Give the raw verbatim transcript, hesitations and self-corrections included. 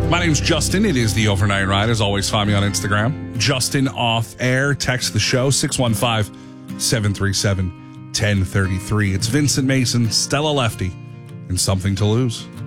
My name's Justin. It is the Overnight Ride. As always, find me on Instagram. Justin Off Air. Text the show, six one five, seven three seven, one zero three three. It's Vincent Mason, Stella Lefty, and Something to Lose.